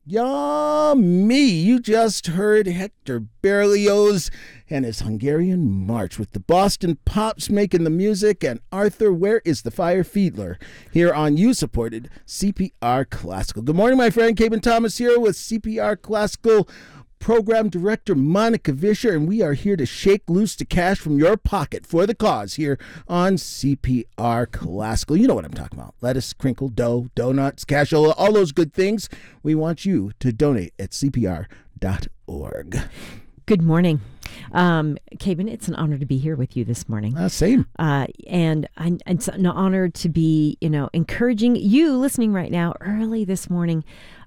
Yummy! You just heard Hector Berlioz and his Hungarian March with the Boston Pops making the music, and Arthur, Where is the Fire Fiedler, here on you-supported CPR Classical. Good morning, my friend. Caben Thomas here with CPR Classical Program Director Monica Vischer, and we are here to shake loose the cash from your pocket for the cause here on CPR Classical. You know what I'm talking about. Lettuce, crinkle, dough, donuts, cashola, all those good things. We want you to donate at CPR.org. Good morning. Caben, it's an honor to be here with you this morning. Same. And it's an honor to be, encouraging you listening right now early this morning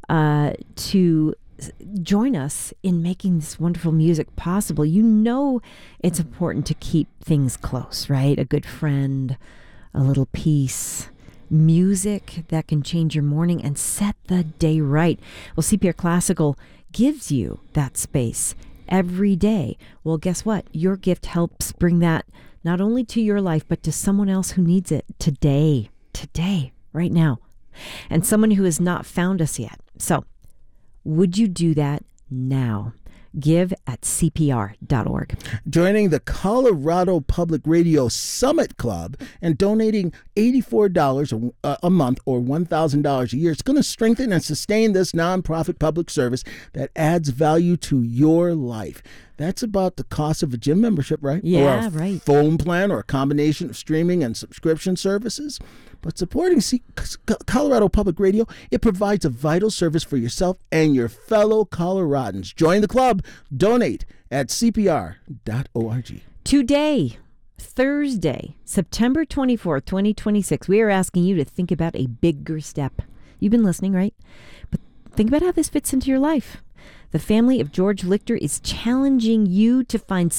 to join us in making this wonderful music possible. You know it's important to keep things close, right? A good friend, a little piece, music that can change your morning and set the day right. Well, CPR Classical gives you that space every day. Well, guess what? Your gift helps bring that not only to your life, but to someone else who needs it today, right now, and someone who has not found us yet. So, would you do that now? Give at CPR.org. Joining the Colorado Public Radio Summit Club and donating $84 a month or $1,000 a year. It's going to strengthen and sustain this nonprofit public service that adds value to your life. That's about the cost of a gym membership, right? Yeah, or a right. phone plan or a combination of streaming and subscription services. But supporting Colorado Public Radio, it provides a vital service for yourself and your fellow Coloradans. Join the club. Donate at CPR.org. Today, Thursday, September 24th, 2026, we are asking you to think about a bigger step. You've been listening, right? But think about how this fits into your life. The family of George Lichter is challenging you to find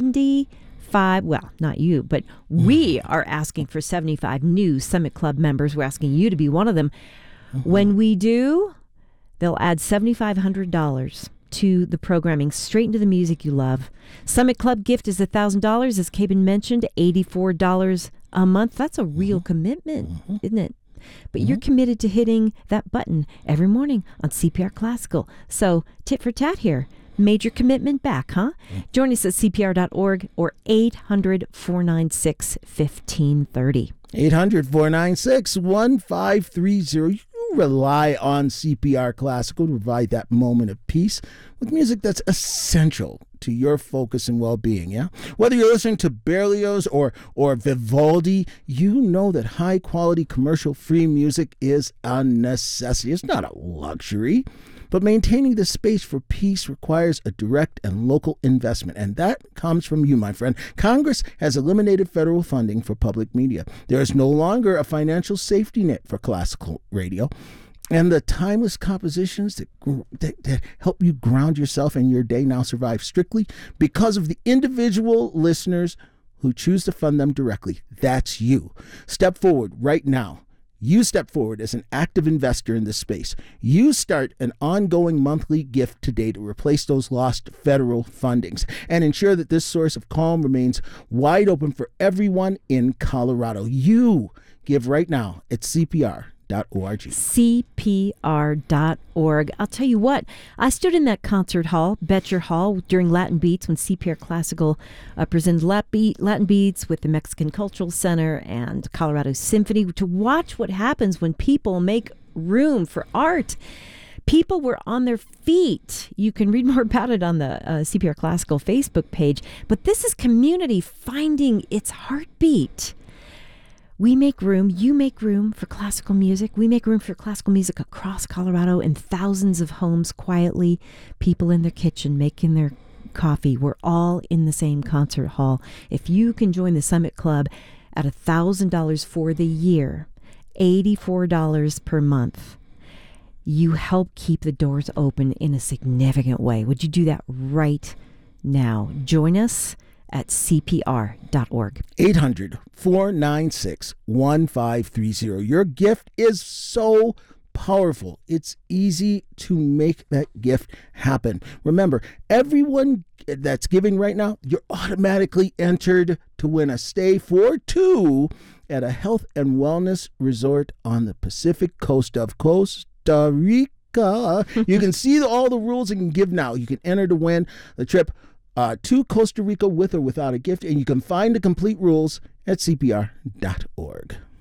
75, well, not you, but we are asking for 75 new Summit Club members. We're asking you to be one of them. When we do, they'll add $7,500 to the programming, straight into the music you love. Summit Club gift is $1,000, as Caben mentioned, $84 a month. That's a real commitment, isn't it? But you're committed to hitting that button every morning on CPR Classical. So, tit for tat here. Made your commitment back, huh? Join us at CPR.org or 800-496-1530. 800-496-1530. You rely on CPR Classical to provide that moment of peace with music that's essential to your focus and well-being, yeah? Whether you're listening to Berlioz or Vivaldi, you know that high-quality commercial-free music is a necessity. It's not a luxury. But maintaining the space for peace requires a direct and local investment, and that comes from you, my friend. Congress has eliminated federal funding for public media. There is no longer a financial safety net for classical radio, and the timeless compositions that help you ground yourself in your day now survive strictly because of the individual listeners who choose to fund them directly. That's you. Step forward right now. You step forward as an active investor in this space. You start an ongoing monthly gift today to replace those lost federal fundings and ensure that this source of calm remains wide open for everyone in Colorado. You give right now at CPR.org. CPR.org. I'll tell you what, I stood in that concert hall, Betcher Hall, during Latin Beats when CPR Classical presented Latin Beats with the Mexican Cultural Center and Colorado Symphony to watch what happens when people make room for art. People were on their feet. You can read more about it on the CPR Classical Facebook page. But this is community finding its heartbeat. We make room, you make room for classical music. We make room for classical music across Colorado in thousands of homes quietly, people in their kitchen making their coffee. We're all in the same concert hall. If you can join the Summit Club at $1,000 for the year, $84 per month, you help keep the doors open in a significant way. Would you do that right now? Join us at CPR.org. 800-496-1530. Your gift is so powerful. It's easy to make that gift happen. Remember, everyone that's giving right now, you're automatically entered to win a stay for two at a health and wellness resort on the Pacific coast of Costa Rica. Rica. You can see all the rules and can give now. You can enter to win the trip to Costa Rica with or without a gift, and you can find the complete rules at CPR.org.